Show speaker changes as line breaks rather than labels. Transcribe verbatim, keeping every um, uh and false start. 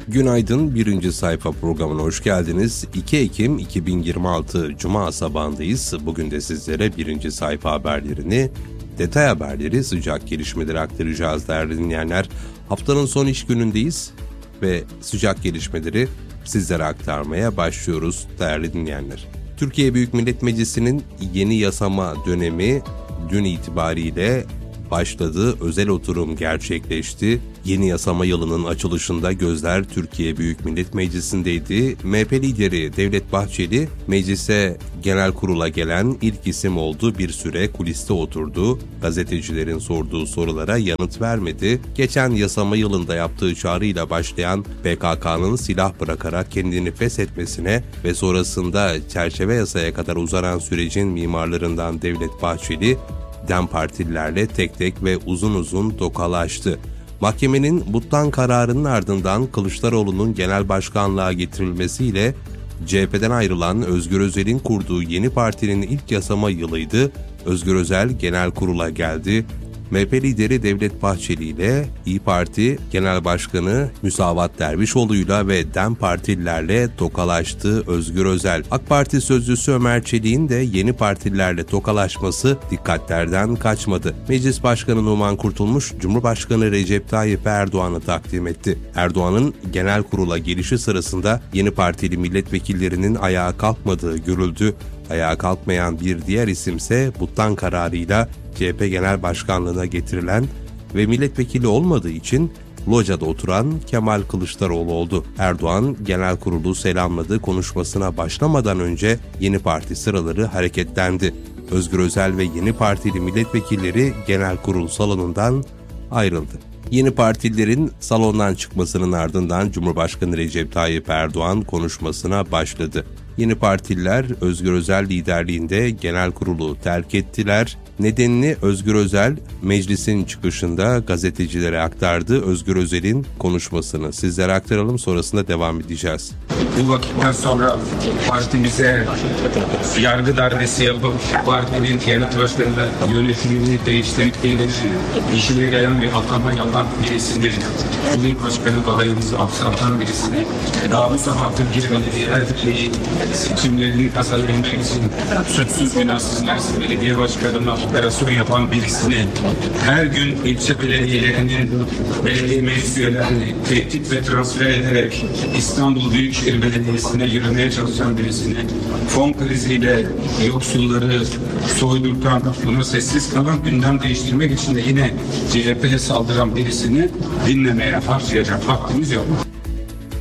Günaydın, birinci sayfa programına hoş geldiniz. iki Ekim iki bin yirmi altı Cuma sabahındayız. Bugün de sizlere birinci sayfa haberlerini, detay haberleri, sıcak gelişmeleri aktaracağız değerli dinleyenler. Haftanın son iş günündeyiz ve sıcak gelişmeleri sizlere aktarmaya başlıyoruz değerli dinleyenler. Türkiye Büyük Millet Meclisi'nin yeni yasama dönemi dün itibariyle başladı. Özel oturum gerçekleşti. Yeni yasama yılının açılışında gözler Türkiye Büyük Millet Meclisi'ndeydi. M H P lideri Devlet Bahçeli meclise genel kurula gelen ilk isim oldu. Bir süre kuliste oturdu. Gazetecilerin sorduğu sorulara yanıt vermedi. Geçen yasama yılında yaptığı çağrıyla başlayan P K K'nın silah bırakarak kendini feshetmesine ve sonrasında çerçeve yasaya kadar uzanan sürecin mimarlarından Devlet Bahçeli, DEM partililerle tek tek ve uzun uzun tokalaştı. Mahkemenin butlan kararının ardından Kılıçdaroğlu'nun genel başkanlığa getirilmesiyle C H P'den ayrılan Özgür Özel'in kurduğu yeni partinin ilk yasama yılıydı. Özgür Özel genel kurula geldi. M H P lideri Devlet Bahçeli ile İYİ Parti Genel Başkanı Müsavat Dervişoğlu'yla ve DEM partililerle tokalaştı Özgür Özel. AK Parti sözcüsü Ömer Çelik'in de yeni partililerle tokalaşması dikkatlerden kaçmadı. Meclis Başkanı Numan Kurtulmuş, Cumhurbaşkanı Recep Tayyip Erdoğan'ı takdim etti. Erdoğan'ın genel kurula gelişi sırasında yeni partili milletvekillerinin ayağa kalkmadığı görüldü. Ayağa kalkmayan bir diğer isimse butlan kararıyla C H P Genel Başkanlığı'na getirilen ve milletvekili olmadığı için locada oturan Kemal Kılıçdaroğlu oldu. Erdoğan genel kurulu selamladı. Konuşmasına başlamadan önce yeni parti sıraları hareketlendi. Özgür Özel ve yeni partili milletvekilleri genel kurul salonundan ayrıldı. Yeni partililerin salondan çıkmasının ardından Cumhurbaşkanı Recep Tayyip Erdoğan konuşmasına başladı. Yeni partililer Özgür Özel liderliğinde genel kurulu terk ettiler. Nedenini Özgür Özel meclisin çıkışında gazetecilere aktardı. Özgür Özel'in konuşmasını sizlere aktaralım, sonrasında devam edeceğiz.
Bu vakitten sonra partimize yargı darbesi yapıp partinin genel başkanıyla yönetimini değiştirip gelip işine gelen bir atama yapan birisidir. Bunun başkanı adayımızı aksatan birisini daha bu sabah Türkiye Belediyeler seçimlerini kazanabilmek için suçsuz günahsız Mersin Belediye Başkanı'na operasyon yapan birisini, her gün ilçe belediyelerinin belediye meclis üyelerini tehdit ve transfer ederek İstanbul Büyükşehir Belediyesi'ne yürümeye çalışan birisini, fon kriziyle yoksulları soydurtan, buna sessiz kalan, gündem değiştirmek için de yine C H P'ye saldıran birisini dinlemeye harcayacak vaktimiz yok.